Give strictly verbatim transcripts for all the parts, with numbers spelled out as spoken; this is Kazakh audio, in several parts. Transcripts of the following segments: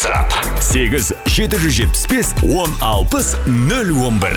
WhatsApp сегіз жеті жүз жетпіс бес он алпыс нөл он бір.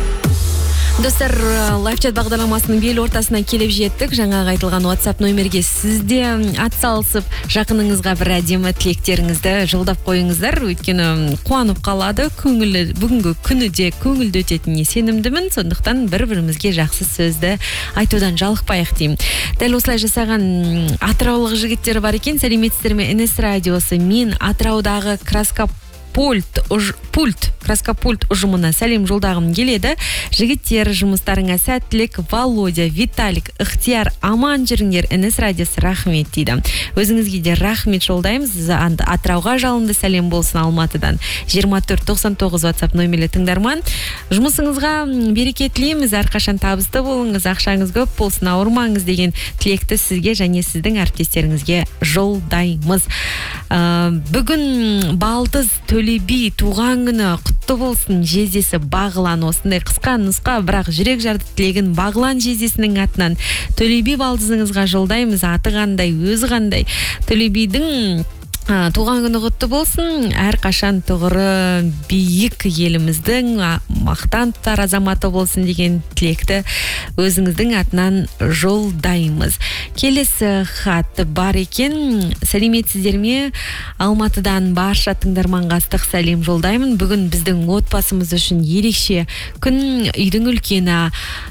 Достар, лайфчат бағдарламасының бел ортасына келіп жеттік. Жаңағы айтылған WhatsApp номерге сізде атсалысып, жақыныңызға бір әдемі тілектеріңізді жолдап қойыңыздар. Өйткені қуанып қалады. Көңілі бүгінгі күні де көңілді өтетініне сенімдімін. Сондықтан бір-бірімізге жақсы сөзді айтудан жалықпайық деймін. Дәл осылай жасаған атыраулық жігіттер бар екен. Сәлеметсіздер ме? эн эс радиосы. Мен Атыраудағы краска Пульт, ұж, пульт, краскопульт ұжымына сәлем жолдағым келеді. Жігіттер, жұмыстарыңа сәттілік. Володя, Виталик, Ықтияр, аман жүріңдер. эн эс радиосы рахмет дейді. Өзіңізге де рахмет жолдаймыз. Атырауға жалынды сәлем болсын Алматыдан. жиырма төрт тоқсан тоғыз WhatsApp номерлі тыңдарман. Жұмысыңызға береке тілейміз. Әрқашан табысты болыңыз, ақшаңыз көп болсын, ауырмаңыз деген тілекті сізге және сіздің әріптестеріңізге жолдаймыз. Ә, бүгін Балтыз Төлеби туған күні құтты болсын. Жездесі Бағлан. Осындай қысқа нұсқа, бірақ жүрек жарды тілегін Бағлан жездесінің атынан Төлеби Балтызыңызға жолдаймыз. Аты қандай, өзі қандай. Төлебидің туған күні құтты болсын. Әрқашан тұғыры биік еліміздің мақтан тұтар азаматы болсын деген тілекті өзіңіздің атынан жолдаймыз. Келесі хат бар екен. Сәлеметсіздер ме? Алматыдан барша тыңдарманға ыстық сәлем жолдаймын. Бүгін біздің отбасымыз үшін ерекше күн. Үйдің үлкені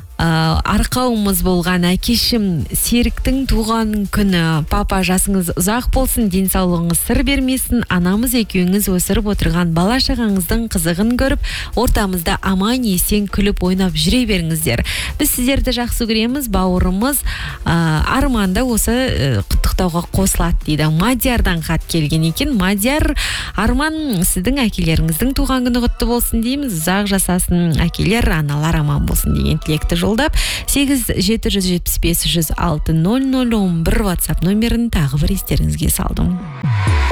арқауымыз болған әкешім Серіктің туған күні. Папа, жасыңыз ұзақ болсын, денсаулығыңыз сыр бермесін. Анамыз екеуіңіз өсіріп отырған бала шағаңыздың қызығын көріп, ортамызда аман есен күліп ойнап жүре беріңіздер. Біз сіздерді жақсы көреміз. Бауырымыз Арманда осы құттықтауға қосылады дейді. Мадиярдан хат келген екен. Мадияр, Арман, сіздің әкелеріңіздің туған күні құтты болсын дейміз. Ұзақ жасасын әкелер, аналар аман болсын деген тілекті жолдап, сегіз жеті жүз жетпіс бес жүз алты нөл нөл он бір WhatsApp номерін тағы бір естеріңізге салдым.